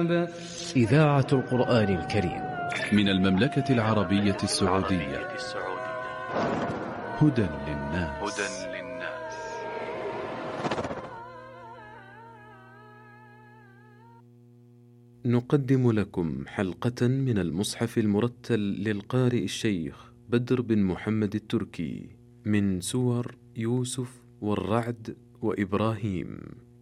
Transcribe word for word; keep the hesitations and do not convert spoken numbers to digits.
الكتاب. إذاعة القرآن الكريم من المملكة العربية السعودية. هدى للناس. نقدم لكم حلقة من المصحف المرتل للقارئ الشيخ بدر بن محمد التركي من سور يوسف والرعد وإبراهيم.